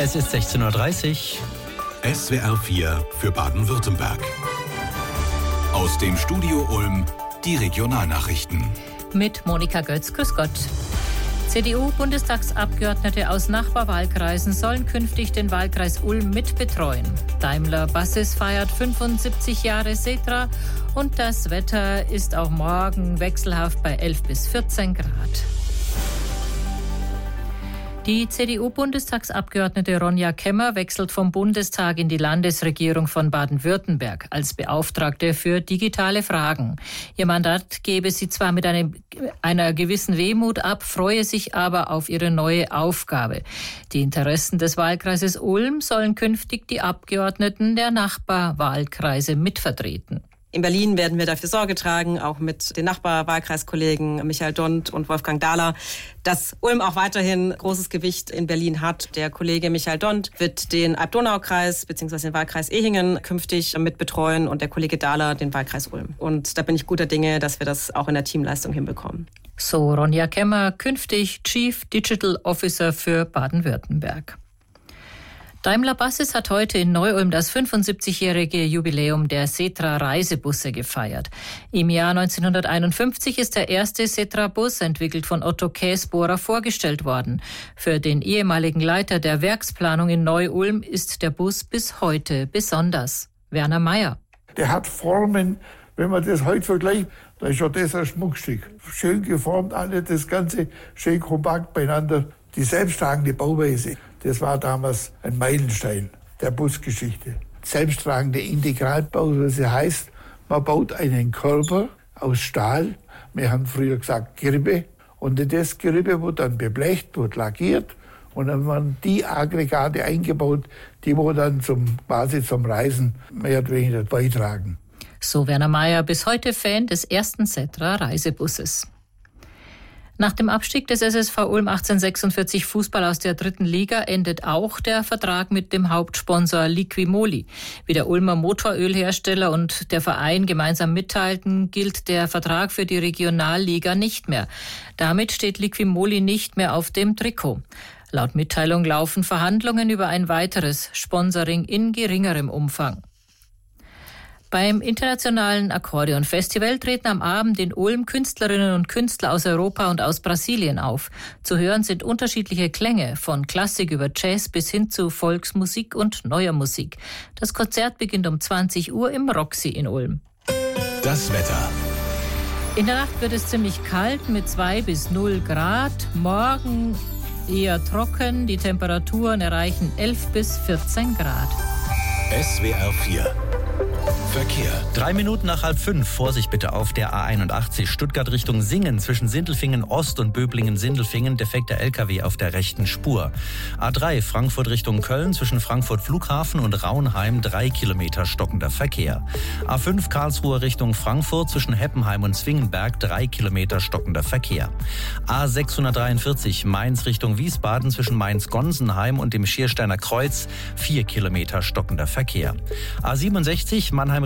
Es ist 16:30 Uhr. SWR 4 für Baden-Württemberg. Aus dem Studio Ulm die Regionalnachrichten. Mit Monika Götz, grüß Gott. CDU-Bundestagsabgeordnete aus Nachbarwahlkreisen sollen künftig den Wahlkreis Ulm mitbetreuen. Daimler Buses feiert 75 Jahre Setra und das Wetter ist auch morgen wechselhaft bei 11 bis 14 Grad. Die CDU-Bundestagsabgeordnete Ronja Kemmer wechselt vom Bundestag in die Landesregierung von Baden-Württemberg als Beauftragte für digitale Fragen. Ihr Mandat gebe sie zwar mit einer gewissen Wehmut ab, freue sich aber auf ihre neue Aufgabe. Die Interessen des Wahlkreises Ulm sollen künftig die Abgeordneten der Nachbarwahlkreise mitvertreten. In Berlin werden wir dafür Sorge tragen, auch mit den Nachbarwahlkreiskollegen Michael Dont und Wolfgang Dahler, dass Ulm auch weiterhin großes Gewicht in Berlin hat. Der Kollege Michael Dont wird den Alb-Donau-Kreis bzw. den Wahlkreis Ehingen künftig mit betreuen und der Kollege Dahler den Wahlkreis Ulm. Und da bin ich guter Dinge, dass wir das auch in der Teamleistung hinbekommen. So Ronja Kemmer, künftig Chief Digital Officer für Baden-Württemberg. Daimler Buses hat heute in Neu-Ulm das 75-jährige Jubiläum der Setra-Reisebusse gefeiert. Im Jahr 1951 ist der erste Setra-Bus, entwickelt von Otto Käsbohrer, vorgestellt worden. Für den ehemaligen Leiter der Werksplanung in Neu-Ulm ist der Bus bis heute besonders. Werner Meyer. Der hat Formen, wenn man das heute vergleicht, da ist schon das ein Schmuckstück. Schön geformt, alle das Ganze schön kompakt beieinander. Die selbsttragende Bauweise, das war damals ein Meilenstein der Busgeschichte. Selbsttragende Integralbauweise heißt, man baut einen Körper aus Stahl, wir haben früher gesagt Gerippe, und in das Gerippe wird dann beblecht, wird lackiert und dann werden die Aggregate eingebaut, die wo dann quasi zum Reisen mehr oder weniger beitragen. So Werner Meyer, bis heute Fan des ersten Setra-Reisebusses. Nach dem Abstieg des SSV Ulm 1846 Fußball aus der 3. Liga endet auch der Vertrag mit dem Hauptsponsor Liqui-Moly. Wie der Ulmer Motorölhersteller und der Verein gemeinsam mitteilten, gilt der Vertrag für die Regionalliga nicht mehr. Damit steht Liqui-Moly nicht mehr auf dem Trikot. Laut Mitteilung laufen Verhandlungen über ein weiteres Sponsoring in geringerem Umfang. Beim Internationalen Akkordeon-Festival treten am Abend in Ulm Künstlerinnen und Künstler aus Europa und aus Brasilien auf. Zu hören sind unterschiedliche Klänge, von Klassik über Jazz bis hin zu Volksmusik und neuer Musik. Das Konzert beginnt um 20 Uhr im Roxy in Ulm. Das Wetter. In der Nacht wird es ziemlich kalt mit 2 bis 0 Grad. Morgen eher trocken. Die Temperaturen erreichen 11 bis 14 Grad. SWR 4 Verkehr. 3 Minuten nach 4:30. Vorsicht bitte auf der A81 Stuttgart Richtung Singen zwischen Sindelfingen Ost und Böblingen-Sindelfingen. Defekter LKW auf der rechten Spur. A3 Frankfurt Richtung Köln zwischen Frankfurt Flughafen und Raunheim 3 Kilometer stockender Verkehr. A5 Karlsruhe Richtung Frankfurt zwischen Heppenheim und Zwingenberg 3 Kilometer stockender Verkehr. A643 Mainz Richtung Wiesbaden zwischen Mainz-Gonsenheim und dem Schiersteiner Kreuz 4 Kilometer stockender Verkehr. A67 Mannheim